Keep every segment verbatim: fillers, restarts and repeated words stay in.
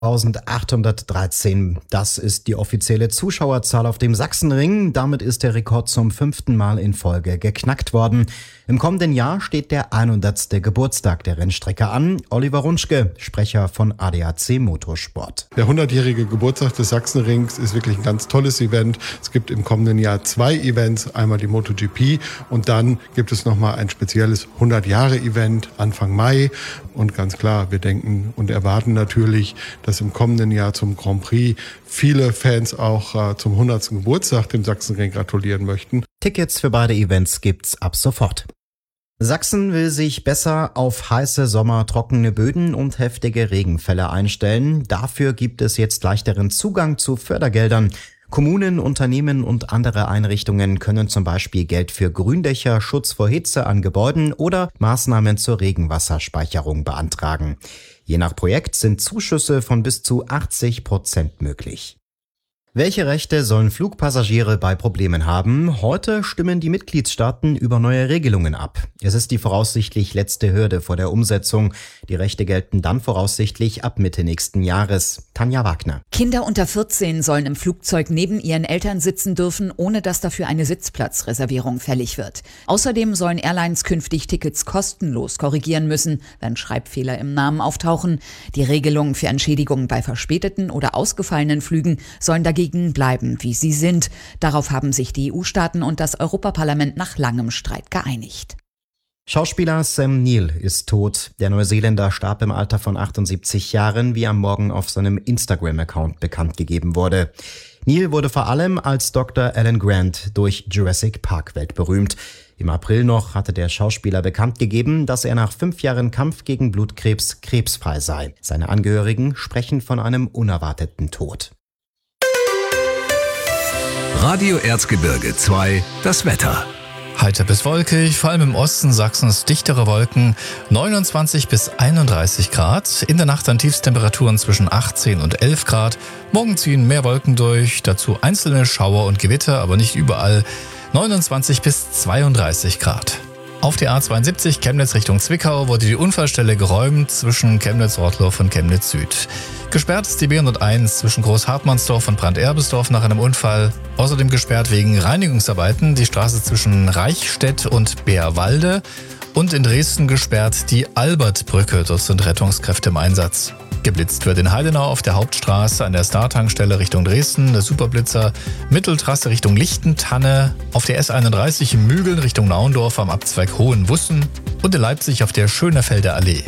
eintausendachthundertdreizehn. Das ist die offizielle Zuschauerzahl auf dem Sachsenring. Damit ist der Rekord zum fünften Mal in Folge geknackt worden. Im kommenden Jahr steht der hundertste Geburtstag der Rennstrecke an. Oliver Runschke, Sprecher von A D A C Motorsport. Der hundertjährige Geburtstag des Sachsenrings ist wirklich ein ganz tolles Event. Es gibt im kommenden Jahr zwei Events, einmal die MotoGP und dann gibt es nochmal ein spezielles hundert-Jahre-Event Anfang Mai. Und ganz klar, wir denken und erwarten natürlich, dass im kommenden Jahr zum Grand Prix viele Fans auch äh, zum hundertsten Geburtstag dem Sachsenring gratulieren möchten. Tickets für beide Events gibt's ab sofort. Sachsen will sich besser auf heiße Sommer, trockene Böden und heftige Regenfälle einstellen. Dafür gibt es jetzt leichteren Zugang zu Fördergeldern. Kommunen, Unternehmen und andere Einrichtungen können zum Beispiel Geld für Gründächer, Schutz vor Hitze an Gebäuden oder Maßnahmen zur Regenwasserspeicherung beantragen. Je nach Projekt sind Zuschüsse von bis zu achtzig Prozent möglich. Welche Rechte sollen Flugpassagiere bei Problemen haben? Heute stimmen die Mitgliedstaaten über neue Regelungen ab. Es ist die voraussichtlich letzte Hürde vor der Umsetzung. Die Rechte gelten dann voraussichtlich ab Mitte nächsten Jahres. Tanja Wagner. Kinder unter vierzehn sollen im Flugzeug neben ihren Eltern sitzen dürfen, ohne dass dafür eine Sitzplatzreservierung fällig wird. Außerdem sollen Airlines künftig Tickets kostenlos korrigieren müssen, wenn Schreibfehler im Namen auftauchen. Die Regelungen für Entschädigungen bei verspäteten oder ausgefallenen Flügen sollen dagegen bleiben, wie sie sind. Darauf haben sich die E U-Staaten und das Europaparlament nach langem Streit geeinigt. Schauspieler Sam Neill ist tot. Der Neuseeländer starb im Alter von achtundsiebzig Jahren, wie am Morgen auf seinem Instagram-Account bekannt gegeben wurde. Neill wurde vor allem als Doktor Alan Grant durch Jurassic Park weltberühmt. Im April noch hatte der Schauspieler bekannt gegeben, dass er nach fünf Jahren Kampf gegen Blutkrebs krebsfrei sei. Seine Angehörigen sprechen von einem unerwarteten Tod. Radio Erzgebirge zwei, das Wetter. Heiter bis wolkig, vor allem im Osten Sachsens dichtere Wolken, neunundzwanzig bis einunddreißig Grad. In der Nacht dann Tiefstemperaturen zwischen achtzehn und elf Grad. Morgen ziehen mehr Wolken durch, dazu einzelne Schauer und Gewitter, aber nicht überall. neunundzwanzig bis zweiunddreißig Grad. Auf der A zweiundsiebzig Chemnitz Richtung Zwickau wurde die Unfallstelle geräumt zwischen Chemnitz-Rottloff und Chemnitz Süd. Gesperrt ist die B hunderteins zwischen Großhartmannsdorf und Branderbesdorf nach einem Unfall. Außerdem gesperrt wegen Reinigungsarbeiten die Straße zwischen Reichstätt und Bärwalde. Und in Dresden gesperrt die Albertbrücke, dort sind Rettungskräfte im Einsatz. Geblitzt wird in Heidenau auf der Hauptstraße an der Star-Tankstelle Richtung Dresden, der Superblitzer, Mitteltrasse Richtung Lichtentanne, auf der S einunddreißig in Mügeln Richtung Naundorf am Abzweig Hohenwussen und in Leipzig auf der Schönefelder Allee.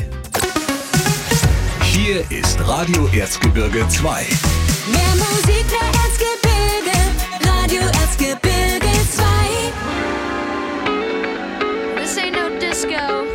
Hier ist Radio Erzgebirge zwei. Mehr Musik, mehr Erzgebirge, Radio Erzgebirge zwei. This ain't no disco.